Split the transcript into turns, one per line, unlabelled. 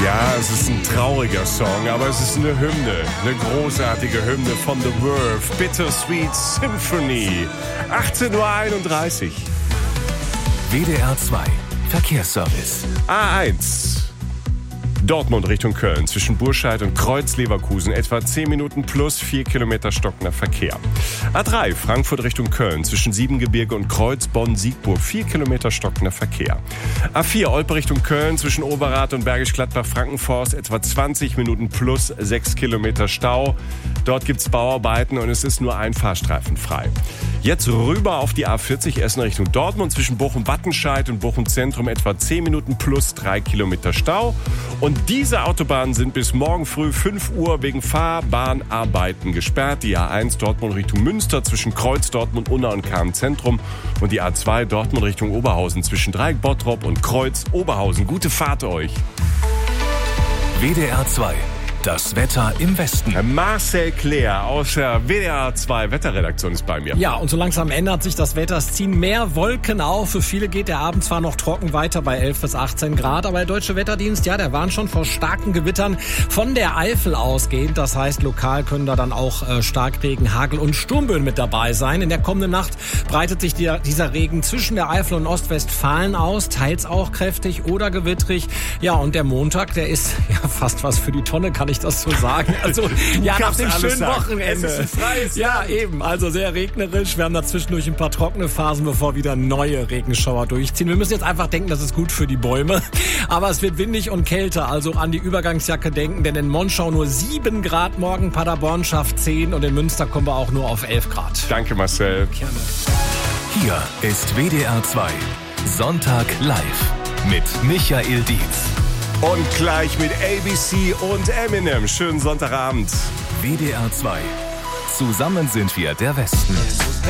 Ja, es ist ein trauriger Song, aber es ist eine Hymne. Eine großartige Hymne von The Verve. Bittersweet Symphony. 18.31 Uhr.
WDR 2 Verkehrsservice.
A1. Dortmund Richtung Köln zwischen Burscheid und Kreuz-Leverkusen etwa 10 Minuten plus 4 Kilometer stockender Verkehr. A3 Frankfurt Richtung Köln zwischen Siebengebirge und Kreuz-Bonn-Siegburg 4 Kilometer stockender Verkehr. A4 Olpe Richtung Köln zwischen Overath und Bergisch Gladbach-Frankenforst etwa 20 Minuten plus 6 Kilometer Stau. Dort gibt's Bauarbeiten und es ist nur ein Fahrstreifen frei. Jetzt rüber auf die A40 Essen Richtung Dortmund zwischen Bochum-Wattenscheid und Bochum-Zentrum etwa 10 Minuten plus 3 Kilometer Stau. Und diese Autobahnen sind bis morgen früh 5 Uhr wegen Fahrbahnarbeiten gesperrt. Die A1 Dortmund Richtung Münster zwischen Kreuz Dortmund, Unna und Kahn-Zentrum. Und die A2 Dortmund Richtung Oberhausen zwischen Dreieck Bottrop und Kreuz Oberhausen. Gute Fahrt euch.
WDR 2. Das Wetter im Westen.
Marcel Claire aus der WDR 2 Wetterredaktion ist bei mir.
Ja, und so langsam ändert sich das Wetter. Es ziehen mehr Wolken auf. Für viele geht der Abend zwar noch trocken weiter bei 11 bis 18 Grad, aber der Deutsche Wetterdienst, ja, der warnt schon vor starken Gewittern von der Eifel ausgehend. Das heißt, lokal können da dann auch Starkregen, Hagel und Sturmböen mit dabei sein. In der kommenden Nacht breitet sich dieser Regen zwischen der Eifel und Ostwestfalen aus, teils auch kräftig oder gewittrig. Ja, und der Montag, der ist ja fast was für die Tonne, kann ich das so sagen. Also ja, nach dem schönen Wochenende.
Es ist ein freies
ja, eben. Also sehr regnerisch. Wir haben da zwischendurch ein paar trockene Phasen, bevor wieder neue Regenschauer durchziehen. Wir müssen jetzt einfach denken, das ist gut für die Bäume. Aber es wird windig und kälter. Also an die Übergangsjacke denken, denn in Monschau nur 7 Grad morgen, Paderborn schafft 10 und in Münster kommen wir auch nur auf 11 Grad.
Danke, Marcel.
Gerne.
Hier ist WDR 2 Sonntag live mit Michael Dietz.
Und gleich mit ABC und Eminem. Schönen Sonntagabend.
WDR 2. Zusammen sind wir der Westen.